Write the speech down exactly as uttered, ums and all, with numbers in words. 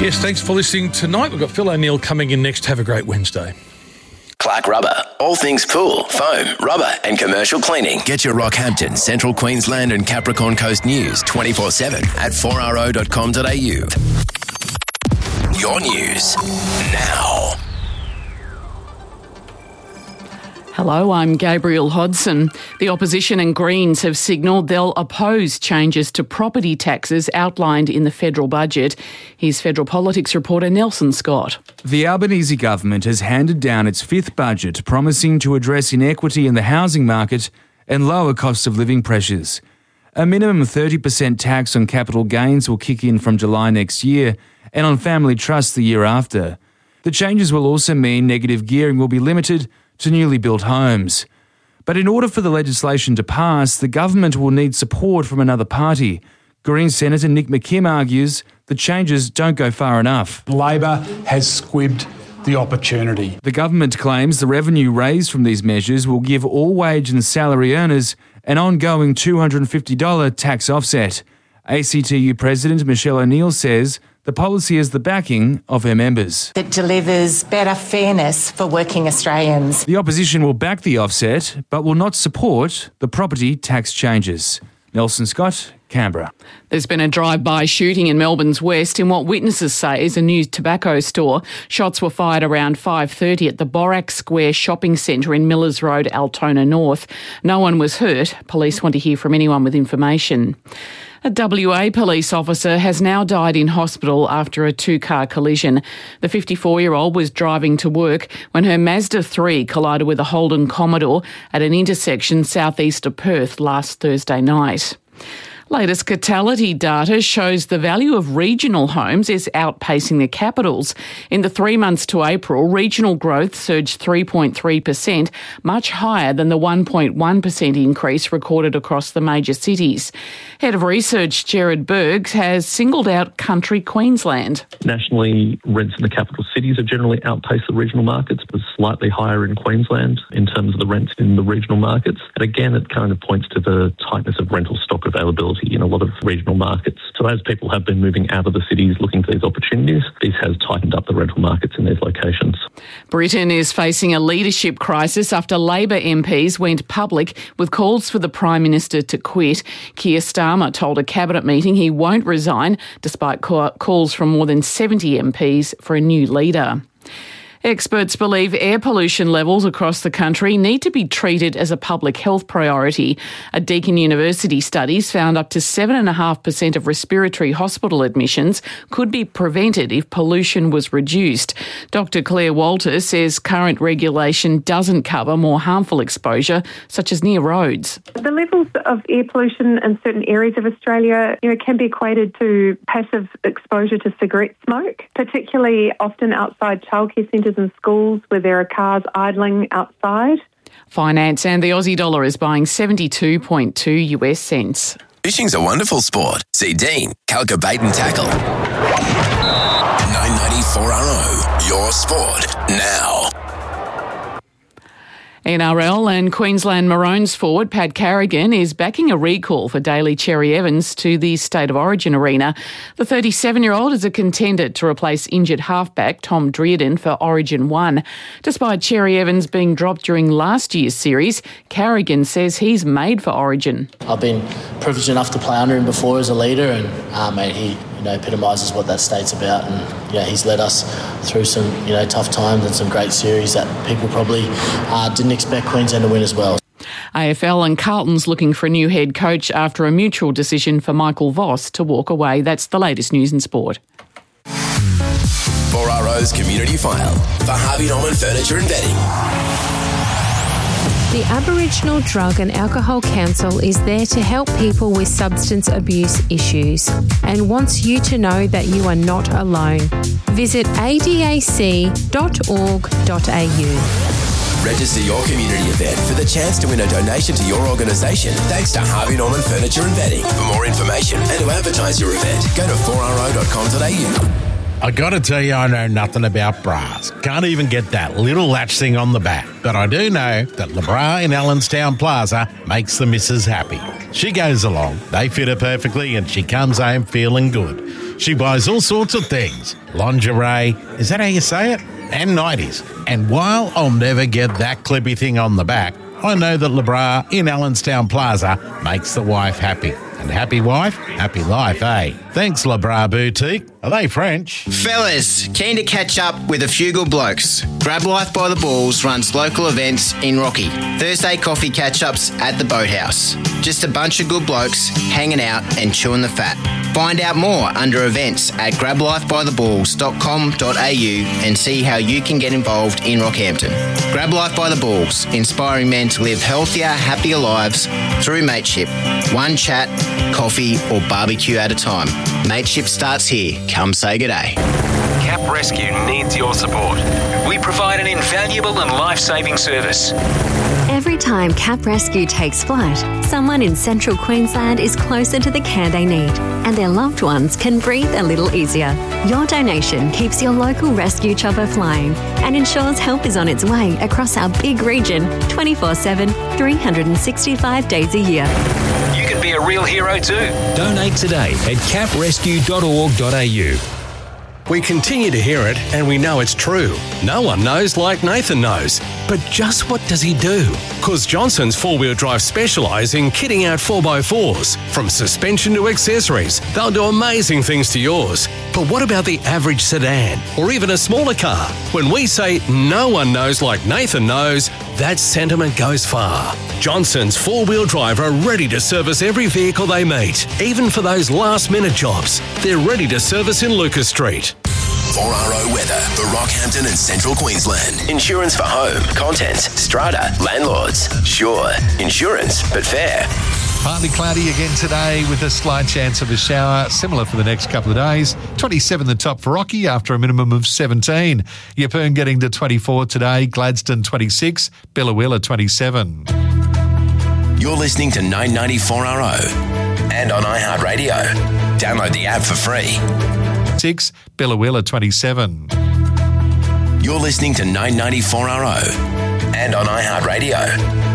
Yes, thanks for listening tonight. We've got Phil O'Neill coming in next. Have a great Wednesday. Clark Rubber. All things pool, foam, rubber and commercial cleaning. Get your Rockhampton, Central Queensland and Capricorn Coast news twenty-four seven at four r o dot com dot a u. Your news now. Hello, I'm Gabrielle Hodson. The opposition and Greens have signalled they'll oppose changes to property taxes outlined in the federal budget. Here's federal politics reporter Nelson Scott. The Albanese government has handed down its fifth budget, promising to address inequity in the housing market and lower cost of living pressures. A minimum thirty percent tax on capital gains will kick in from July next year and on family trusts the year after. The changes will also mean negative gearing will be limited to newly built homes. But in order for the legislation to pass, the government will need support from another party. Green Senator Nick McKim argues the changes don't go far enough. Labor has squibbed the opportunity. The government claims the revenue raised from these measures will give all wage and salary earners an ongoing two hundred fifty dollars tax offset. A C T U President Michelle O'Neill says the policy is the backing of her members. It delivers better fairness for working Australians. The opposition will back the offset, but will not support the property tax changes. Nelson Scott, Canberra. There's been a drive-by shooting in Melbourne's West in what witnesses say is a new tobacco store. Shots were fired around five thirty at the Borac Square shopping centre in Millers Road, Altona North. No one was hurt. Police want to hear from anyone with information. A W A police officer has now died in hospital after a two-car collision. The fifty-four-year-old was driving to work when her Mazda three collided with a Holden Commodore at an intersection southeast of Perth last Thursday night. Latest Catality data shows the value of regional homes is outpacing the capitals. In the three months to April, regional growth surged three point three percent, much higher than the one point one percent increase recorded across the major cities. Head of Research Gerard Berg has singled out country Queensland. Nationally, rents in the capital cities have generally outpaced the regional markets, but slightly higher in Queensland in terms of the rents in the regional markets. And again, it kind of points to the tightness of rental stock availability in a lot of regional markets. So as people have been moving out of the cities looking for these opportunities, this has tightened up the rental markets in these locations. Britain is facing a leadership crisis after Labor M Ps went public with calls for the Prime Minister to quit. Keir Starmer told a cabinet meeting he won't resign despite calls from more than seventy M Ps for a new leader. Experts believe air pollution levels across the country need to be treated as a public health priority. A Deakin University studies found up to seven point five percent of respiratory hospital admissions could be prevented if pollution was reduced. Doctor Claire Walter says current regulation doesn't cover more harmful exposure, such as near roads. The levels of air pollution in certain areas of Australia, you know, can be equated to passive exposure to cigarette smoke, particularly often outside childcare centres and schools where there are cars idling outside. Finance and the Aussie dollar is buying seventy-two point two US cents. Fishing's a wonderful sport. See Dean, Calca Bait and Tackle. nine ninety four R O, your sport now. N R L and Queensland Maroons forward Pat Carrigan is backing a recall for Daly Cherry Evans to the State of Origin arena. The thirty-seven-year-old is a contender to replace injured halfback Tom Drearden for Origin one. Despite Cherry Evans being dropped during last year's series, Carrigan says he's made for Origin. I've been privileged enough to play under him before as a leader, and uh, mate, he you know epitomises what that state's about. And yeah, he's led us through some you know tough times and some great series that people probably uh, didn't expect Queensland to win as well. A F L and Carlton's looking for a new head coach after a mutual decision for Michael Voss to walk away. That's the latest news in sport. four R O's Community File for Harvey Norman Furniture and Bedding. The Aboriginal Drug and Alcohol Council is there to help people with substance abuse issues and wants you to know that you are not alone. Visit a d a c dot org dot a u. Register your community event for the chance to win a donation to your organisation thanks to Harvey Norman Furniture and Bedding. For more information and to advertise your event, go to four r o dot com dot a u. I gotta tell you, I know nothing about bras. Can't even get that little latch thing on the back. But I do know that LeBra in Allenstown Plaza makes the missus happy. She goes along, they fit her perfectly, and she comes home feeling good. She buys all sorts of things. Lingerie, is that how you say it? And nighties. And while I'll never get that clippy thing on the back, I know that LeBras in Allenstown Plaza makes the wife happy. And happy wife, happy life, eh? Thanks, LeBras Boutique. Are they French? Fellas, keen to catch up with a few good blokes. Grab Life by the Balls runs local events in Rocky. Thursday coffee catch-ups at the Boathouse. Just a bunch of good blokes hanging out and chewing the fat. Find out more under events at grab life by the balls dot com dot a u and see how you can get involved in Rockhampton. Grab Life by the Balls, inspiring men to live healthier, happier lives through mateship. One chat, coffee or barbecue at a time. Mateship starts here. Come say g'day. Cap Rescue needs your support. We provide an invaluable and life-saving service. Every time Cap Rescue takes flight, someone in central Queensland is closer to the care they need, and their loved ones can breathe a little easier. Your donation keeps your local rescue chopper flying and ensures help is on its way across our big region twenty-four seven, three hundred sixty-five days a year. You can be a real hero too. Donate today at cap rescue dot org dot a u. We continue to hear it, and we know it's true. No one knows like Nathan knows. But just what does he do? Because Johnson's four-wheel drive specialise in kitting out four by fours. From suspension to accessories, they'll do amazing things to yours. But what about the average sedan, or even a smaller car? When we say no one knows like Nathan knows, that sentiment goes far. Johnson's four-wheel drive are ready to service every vehicle they meet, even for those last-minute jobs. They're ready to service in Lucas Street. four R O weather for Rockhampton and Central Queensland. Insurance for home, contents, strata, landlords. Sure, insurance, but fair. Partly cloudy again today with a slight chance of a shower, similar for the next couple of days. twenty-seven the top for Rocky after a minimum of seventeen. Yeppoon getting to twenty-four today, Gladstone twenty-six, Billawilla twenty-seven. You're listening to nine ninety-four R O and on iHeartRadio. Download the app for free. six, Billawilla twenty-seven. You're listening to nine ninety-four R O and on iHeartRadio.